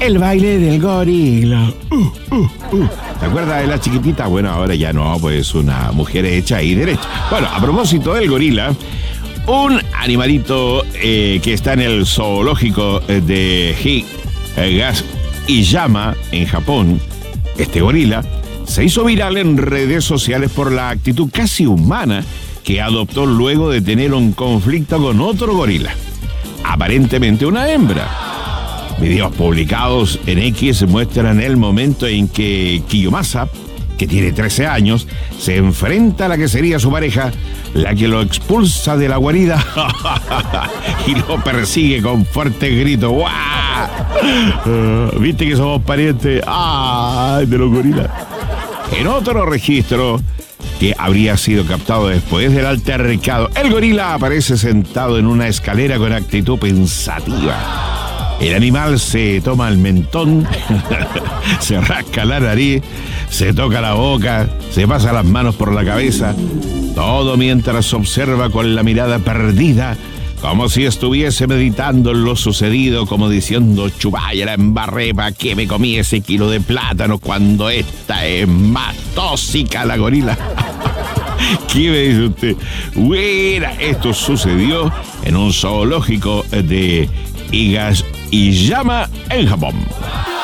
El baile del gorila. ¿Te acuerdas de la chiquitita? Bueno, ahora ya no, pues una mujer hecha y derecha. Bueno, a propósito del gorila, un animalito que está en el zoológico de Higashiyama, en Japón, este gorila se hizo viral en redes sociales por la actitud casi humana que adoptó luego de tener un conflicto con otro gorila, aparentemente una hembra. Videos publicados en X muestran el momento en que Kiyomasa, que tiene 13 años, se enfrenta a la que sería su pareja, la que lo expulsa de la guarida y lo persigue con fuertes gritos. ¡Guau! ¿Viste que somos parientes? ¡Ay, de los gorilas! En otro registro que habría sido captado después del altercado, el gorila aparece sentado en una escalera con actitud pensativa. El animal se toma el mentón, se rasca la nariz, se toca la boca, se pasa las manos por la cabeza, todo mientras observa con la mirada perdida, como si estuviese meditando en lo sucedido, como diciendo: chupaya la embarré, ¿pa' qué me comí ese kilo de plátano cuando esta es más tóxica la gorila? ¿Qué me dice usted? Bueno, esto sucedió en un zoológico de Higashiyama, en Japón.